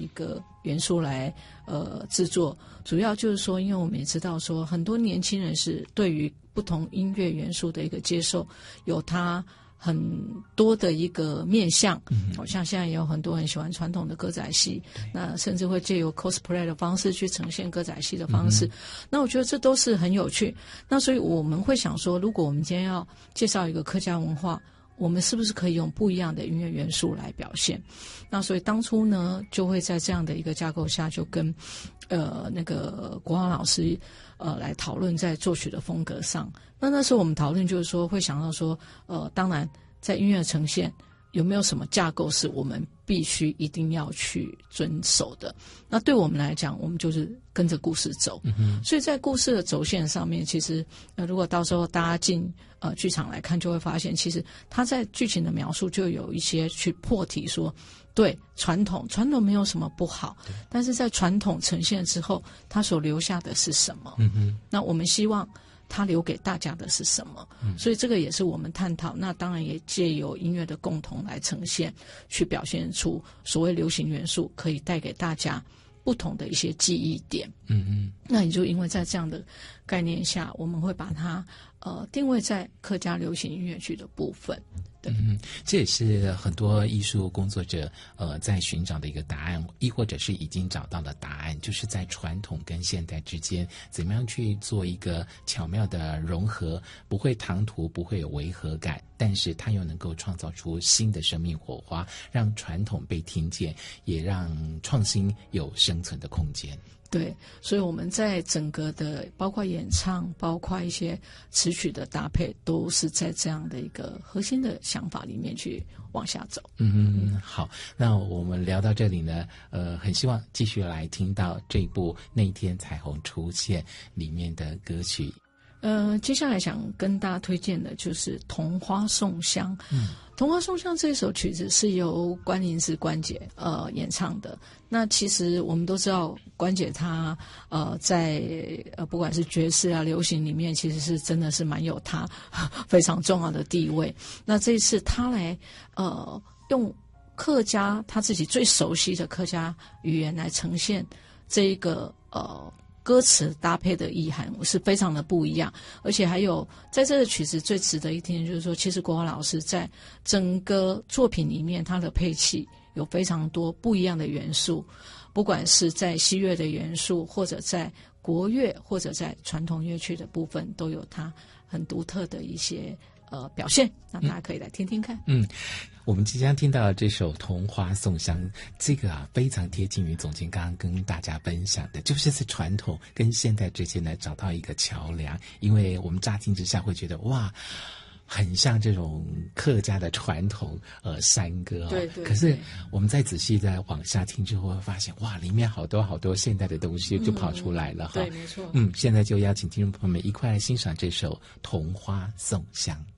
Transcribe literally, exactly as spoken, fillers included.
一个元素来呃制作，主要就是说，因为我们也知道说，很多年轻人是对于不同音乐元素的一个接受，有他很多的一个面向，好、嗯、像现在也有很多人喜欢传统的歌仔戏，那甚至会借由 cosplay 的方式去呈现歌仔戏的方式、嗯、那我觉得这都是很有趣。那所以我们会想说，如果我们今天要介绍一个客家文化，我们是不是可以用不一样的音乐元素来表现？那所以当初呢，就会在这样的一个架构下，就跟呃那个国华老师呃来讨论在作曲的风格上。那那时候我们讨论就是说，会想到说，呃，当然在音乐呈现有没有什么架构是我们必须一定要去遵守的？那对我们来讲，我们就是跟着故事走。嗯、所以在故事的轴线上面，其实呃，如果到时候大家进呃剧场来看，就会发现，其实他在剧情的描述就有一些去破题说，对传统，传统没有什么不好，但是在传统呈现之后，它所留下的是什么？嗯哼，那我们希望它留给大家的是什么、嗯、所以这个也是我们探讨，那当然也借由音乐的共同来呈现，去表现出所谓流行元素可以带给大家不同的一些记忆点。嗯嗯，那也就因为在这样的概念下，我们会把它呃定位在客家流行音乐剧的部分。 嗯，这也是很多艺术工作者呃在寻找的一个答案，亦或者是已经找到了答案，就是在传统跟现代之间怎么样去做一个巧妙的融合，不会唐突，不会有违和感，但是它又能够创造出新的生命火花，让传统被听见，也让创新有生存的空间。 对，所以我们在整个的包括演唱，包括一些词曲的搭配，都是在这样的一个核心的想法里面去往下走。 嗯，好，那我们聊到这里呢，呃，很希望继续来听到这部《那天彩虹出现》里面的歌曲。 呃，接下来想跟大家推荐的就是《桐花送香》。嗯，《桐花送香》这首曲子是由关林子关姐呃演唱的。那其实我们都知道，关姐她呃在呃不管是爵士啊、流行里面，其实是真的是蛮有她非常重要的地位。那这一次她来呃用客家她自己最熟悉的客家语言来呈现这一个呃。歌词搭配的意涵是非常的不一样，而且还有在这个曲子最值得一听，就是说，其实国华老师在整个作品里面，他的配器有非常多不一样的元素，不管是在西乐的元素，或者在国乐，或者在传统乐曲的部分，都有他很独特的一些呃表现，那大家可以来听听看。 嗯。嗯，我们即将听到这首《桐花送香》，这个啊非常贴近于总监刚刚跟大家分享的，就是在传统跟现代之间呢找到一个桥梁。因为我们乍听之下会觉得哇，很像这种客家的传统呃山歌、哦、 对对。 可是我们再仔细再往下听之后，会发现哇，里面好多好多现代的东西就跑出来了哈、嗯。 对，没错。 嗯，现在就邀请听众朋友们一块来欣赏这首《桐花送香》。